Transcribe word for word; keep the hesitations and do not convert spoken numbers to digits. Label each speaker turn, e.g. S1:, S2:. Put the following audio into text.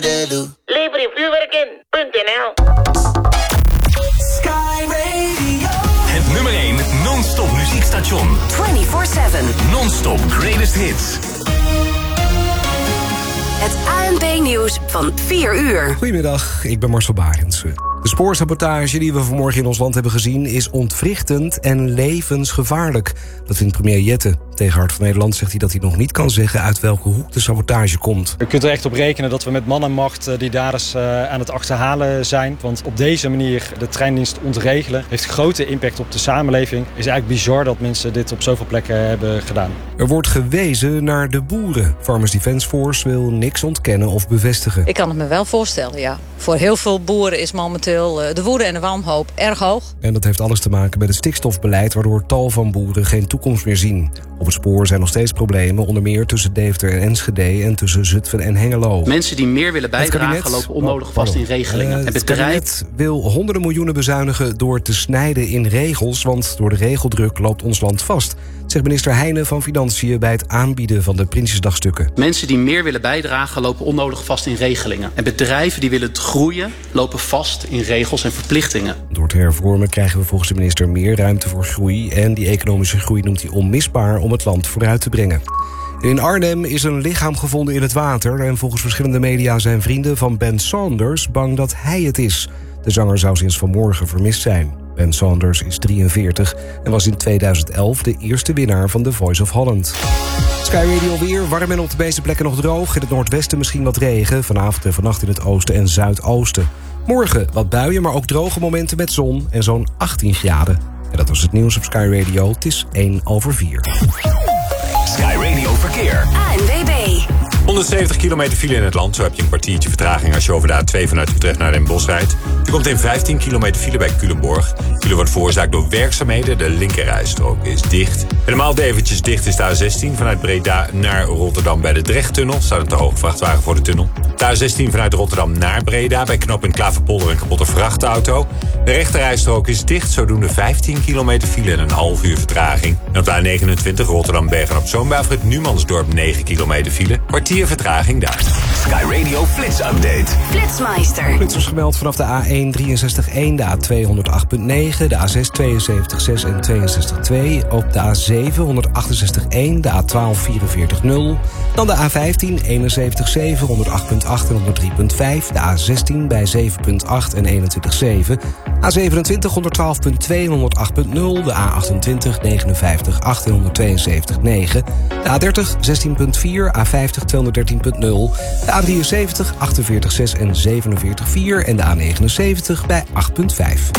S1: Lever je vuurwerk in. .nl.
S2: Sky Radio.
S3: Het nummer één non-stop muziekstation.
S4: vierentwintig zeven.
S3: Non-stop greatest hits.
S4: Het A N P-nieuws van vier uur.
S5: Goedemiddag, ik ben Marcel Barendse. De spoorsabotage die we vanmorgen in ons land hebben gezien is ontwrichtend en levensgevaarlijk. Dat vindt premier Jette. Tegen Hart van Nederland zegt hij dat hij nog niet kan zeggen uit welke hoek de sabotage komt.
S6: U kunt er echt op rekenen dat we met man en macht die daders aan het achterhalen zijn. Want op deze manier de treindienst ontregelen heeft grote impact op de samenleving. Het is eigenlijk bizar dat mensen dit op zoveel plekken hebben gedaan.
S5: Er wordt gewezen naar de boeren. Farmers Defence Force wil niks ontkennen of bevestigen.
S7: Ik kan het me wel voorstellen, ja. Voor heel veel boeren is momenteel de woede en de wanhoop erg hoog.
S5: En dat heeft alles te maken met het stikstofbeleid, waardoor tal van boeren geen toekomst meer zien. Op het spoor zijn nog steeds problemen, onder meer tussen Deventer en Enschede en tussen Zutphen en Hengelo.
S8: Mensen die meer willen bijdragen kabinet, lopen onnodig oh, vast in regelingen.
S5: Uh,
S8: het
S5: het kabinet wil honderden miljoenen bezuinigen door te snijden in regels, want door de regeldruk loopt ons land vast, zegt minister Heijnen van Financiën bij het aanbieden van de Prinsjesdagstukken.
S8: Mensen die meer willen bijdragen lopen onnodig vast in regelingen. En bedrijven die willen groeien lopen vast in regels en verplichtingen.
S5: Door te hervormen krijgen we volgens de minister meer ruimte voor groei en die economische groei noemt hij onmisbaar om het land vooruit te brengen. In Arnhem is een lichaam gevonden in het water en volgens verschillende media zijn vrienden van Ben Saunders bang dat hij het is. De zanger zou sinds vanmorgen vermist zijn. Ben Saunders is drieënveertig en was in tweeduizend elf de eerste winnaar van The Voice of Holland. Sky Radio weer, warm en op de meeste plekken nog droog. In het noordwesten misschien wat regen, vanavond en vannacht in het oosten en zuidoosten. Morgen wat buien, maar ook droge momenten met zon en zo'n achttien graden. En dat was het nieuws op Sky Radio. Het is één over vier.
S3: Sky Radio Verkeer.
S4: A N W B.
S9: honderdzeventig kilometer file in het land. Zo heb je een kwartiertje vertraging als je over de A twee vanuit Utrecht naar Den Bosch rijdt. Je komt in vijftien kilometer file bij Culemborg. File wordt veroorzaakt door werkzaamheden. De linkerrijstrook is dicht. Helemaal eventjes dicht is de A zestien vanuit Breda naar Rotterdam bij de Drechttunnel. Staat een te hoge vrachtwagen voor de tunnel. De A zestien vanuit Rotterdam naar Breda bij knooppunt Klaverpolder een kapotte vrachtauto. De rechterrijstrook is dicht. Zodoende vijftien kilometer file en een half uur vertraging. En op de A negenentwintig Rotterdam-Bergen-op-Zoom bij afrit Numansdorp negen kilometer file. Kwartier vertraging daar.
S3: Sky Radio Flits Update.
S4: Flitsmeister.
S5: Flitsers gemeld vanaf de A één drieënzestig één, de A twee honderd acht komma negen, de A zes tweeënzeventig komma zes en tweeënzestig komma twee. Op de A zeven honderdachtenzestig komma één, de A twaalf vierenveertig komma nul. Dan de A vijftien eenenzeventig komma zeven, honderd acht komma acht en honderd drie komma vijf. De A zestien bij zeven komma acht en eenentwintig komma zeven. A zevenentwintig honderdtwaalf komma twee en honderd acht komma nul. De A achtentwintig negenenvijftig komma acht en honderdtweeënzeventig komma negen. De A dertig zestien komma vier, A vijftig tweehonderddertien komma nul. De A drieënzeventig achtenveertig komma zes en zevenenveertig komma vier. En de A negenenzeventig bij acht komma vijf.